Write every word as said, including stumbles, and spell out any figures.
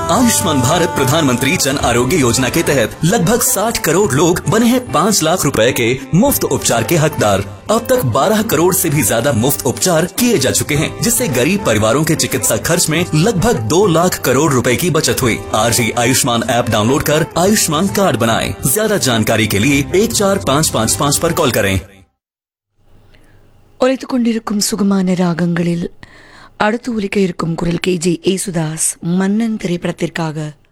आयुष्मान भारत प्रधानमंत्री जन आरोग्य योजना के तहत लगभग साठ करोड़ लोग बने हैं पाँच लाख रुपए के मुफ्त उपचार के हकदार। अब तक बारह करोड़ से भी ज्यादा मुफ्त उपचार किए जा चुके हैं, जिससे गरीब परिवारों के चिकित्सा खर्च में लगभग दो लाख करोड़ रुपए की बचत हुई। आज ही आयुष्मान ऐप डाउनलोड कर आयुष्मान कार्ड बनाएं। ज्यादा जानकारी के लिए एक चार पाँच पाँच पाँच पर कॉल करें। ஒலித்துக் கொண்டிருக்கும் சுகமான ராகங்களில் அடுத்து ஒலிக்க இருக்கும் குரல் கே ஜே ஏசுதாஸ் மன்னன் திரைப்படத்திற்காக